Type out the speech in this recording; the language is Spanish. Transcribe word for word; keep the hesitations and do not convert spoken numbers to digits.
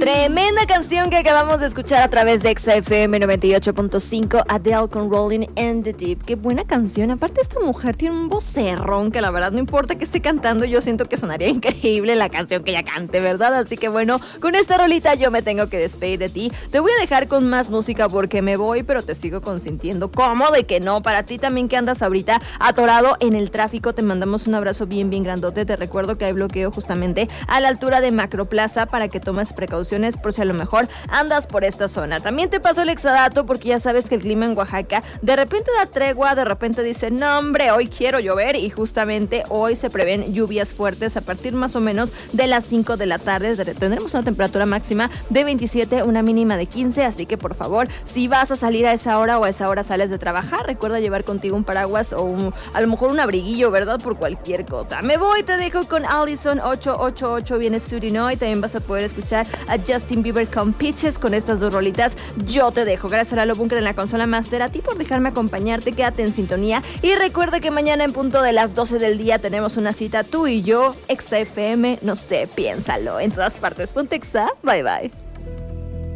Tremenda canción que acabamos de escuchar a través de Exa F M noventa y ocho punto cinco, Adele con Rolling in the Deep. Qué buena canción. Aparte, esta mujer tiene un vocerrón que la verdad no importa que esté cantando, yo siento que sonaría increíble la canción que ella cante, ¿verdad? Así que bueno, con esta rolita yo me tengo que despedir de ti. Te voy a dejar con más música porque me voy, pero te sigo consintiendo. ¿Cómo de que no? Para ti también que andas ahorita atorado en el tráfico, te mandamos un abrazo bien, bien grandote. Te recuerdo que hay bloqueo justamente a la altura de Macroplaza para que tomes precauciones por si a lo mejor andas por esta zona. También te paso el exadato porque ya sabes que el clima en Oaxaca de repente da tregua, de repente dice, no hombre, hoy quiero llover, y justamente hoy se prevén lluvias fuertes a partir más o menos de las cinco de la tarde. Tendremos una temperatura máxima de veintisiete, una mínima de quince, así que por favor, si vas a salir a esa hora o a esa hora sales de trabajar, recuerda llevar contigo un paraguas o un, a lo mejor un abriguillo, ¿verdad? Por cualquier cosa. Me voy, te dejo con Allison ocho ocho ocho, viene Surinoy, también vas a poder escuchar a Justin Bieber con Peaches. Con estas dos rolitas yo te dejo. Gracias a Lalo Bunker en la consola master, a ti por dejarme acompañarte, quédate en sintonía y recuerda que mañana en punto de las doce del día tenemos una cita tú y yo, Exa F M, no sé, piénsalo, en todas partes. Ponte Exa, bye bye.